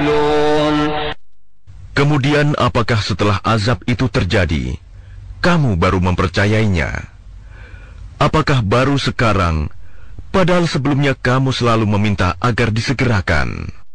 يعقلون. Kemudian apakah setelah azab itu terjadi, kamu baru mempercayainya? Apakah baru sekarang, padahal sebelumnya kamu selalu meminta agar disegerakan?